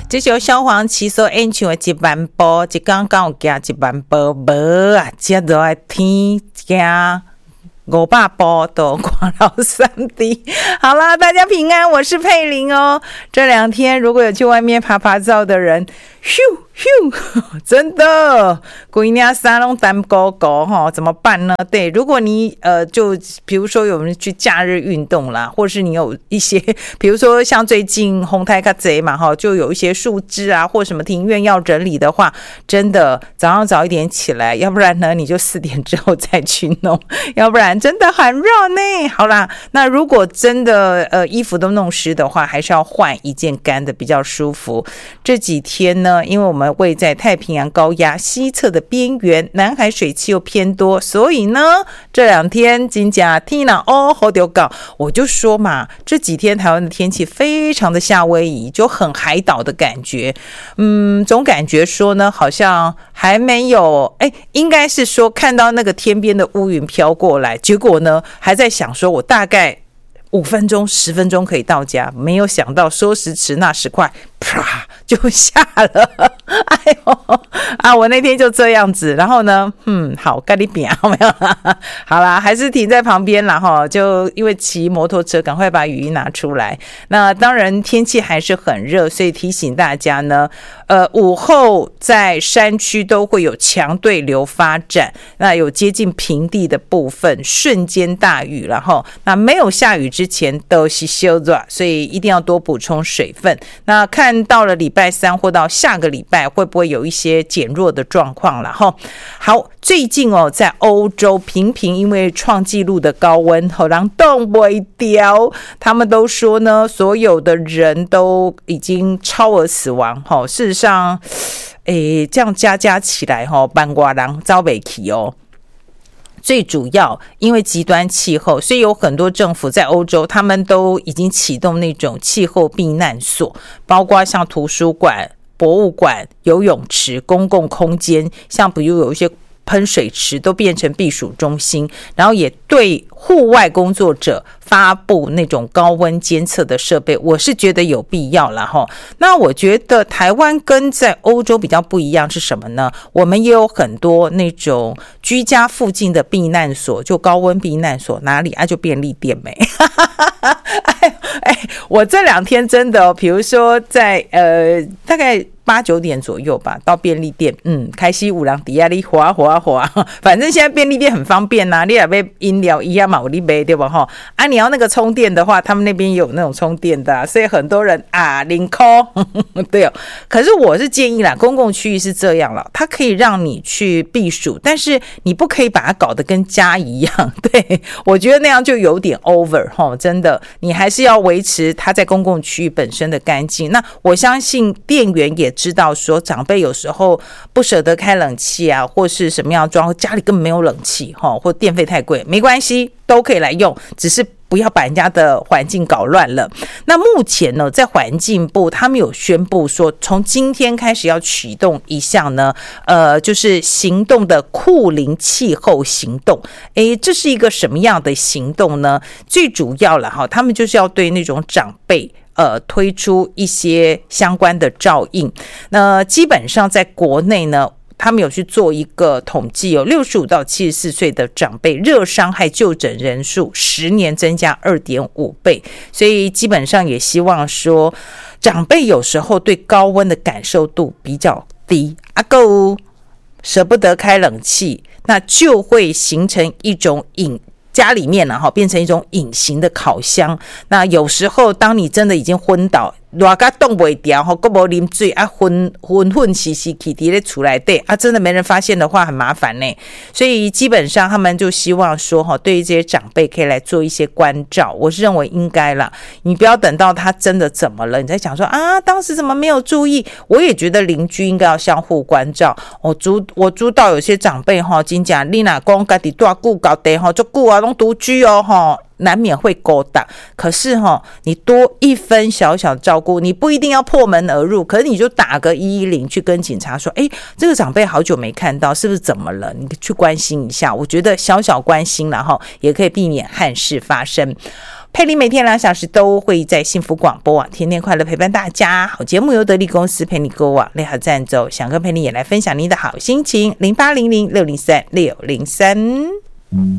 这首小黄旗所演唱的一万步，一刚刚有行一万步，无啊，这热的天行500步都看到上帝。好啦，大家平安，我是佩玲哦。这2天如果有去外面爬爬照的人，咻咻，真的规年三拢单勾勾哈，怎么办呢？对，如果你就比如说有人去假日运动啦，或是你有一些，比如说像最近红台较贼嘛哈，就有一些树枝啊或什么庭院要整理的话，真的早上早一点起来，要不然呢你就4点之后再去弄，要不然真的很热呢。好啦，那如果真的衣服都弄湿的话，还是要换一件干的比较舒服。这几天呢，因为我们位在太平洋高压西侧的边缘，南海水汽又偏多，所以呢这2天真的天哪好丢搞，我就说嘛，这几天台湾的天气非常的夏威夷，就很海岛的感觉。总感觉说呢好像还没有应该是说看到那个天边的乌云飘过来，结果呢还在想说我大概5分钟10分钟可以到家，没有想到说时迟那时快，啪就下了。哎呦啊，我那天就这样子，然后呢好跟你比没有啦，好啦，还是停在旁边啦齁，就因为骑摩托车赶快把雨衣拿出来。那当然天气还是很热，所以提醒大家呢午后在山区都会有强对流发展，那有接近平地的部分瞬间大雨，然后那没有下雨之前都是休热，所以一定要多补充水分。那看到了礼拜3或到下个礼拜会不会有一些减弱的状况啦齁。好，最近在欧洲频频因为创纪录的高温好让冻不掉，他们都说呢所有的人都已经超额死亡齁。事实上这样加起来万多人走不起哦。最主要因为极端气候，所以有很多政府在欧洲他们都已经启动那种气候避难所，包括像图书馆、博物馆、游泳池、公共空间，像比如有一些喷水池都变成避暑中心，然后也对户外工作者发布那种高温监测的设备，我是觉得有必要啦齁。那我觉得台湾跟在欧洲比较不一样是什么呢？我们也有很多那种居家附近的避难所，就高温避难所，哪里就便利店没我这2天真的比如说在大概8、9点左右吧，到便利店，开始有人在那里滑，反正现在便利店很方便啊，你也买饮料一样嘛，有你买对吧齁？你要那个充电的话，他们那边也有那种充电的所以很多人0块对哦。可是我是建议啦，公共区域是这样了，它可以让你去避暑，但是你不可以把它搞得跟家一样，对，我觉得那样就有点 over 齁，真的，你还是要维持它在公共区域本身的干净。那我相信店员也知道说长辈有时候不舍得开冷气啊，或是什么样的状况，家里根本没有冷气或电费太贵，没关系，都可以来用，只是不要把人家的环境搞乱了。那目前呢，在环境部他们有宣布说，从今天开始要启动一项呢就是行动的酷龄气候行动。这是一个什么样的行动呢？最主要了他们就是要对那种长辈推出一些相关的照应。那基本上在国内呢，他们有去做一个统计65到74岁的长辈热伤害就诊人数10年增加 2.5 倍，所以基本上也希望说长辈有时候对高温的感受度比较低，舍不得开冷气，那就会形成一种家里面变成一种隐形的烤箱。那有时候当你真的已经昏倒，热到冻不掉，还没喝水混稀稀气在那厝内底真的没人发现的话很麻烦呢。所以基本上他们就希望说对于这些长辈可以来做一些关照，我是认为应该啦，你不要等到他真的怎么了你再讲说当时怎么没有注意。我也觉得邻居应该要相互关照。我知道有些长辈真的你若说自己住久到地很久都独居难免会勾搭，可是你多一分小小照顾，你不一定要破门而入，可是你就打个110去跟警察说这个长辈好久没看到，是不是怎么了，你去关心一下。我觉得小小关心然后也可以避免憾事发生。 佩妮每天2小时都会在幸福广播网天天快乐陪伴大家。好节目由得力公司陪你购网联合赞助，想跟佩妮也来分享您的好心情，0800603603。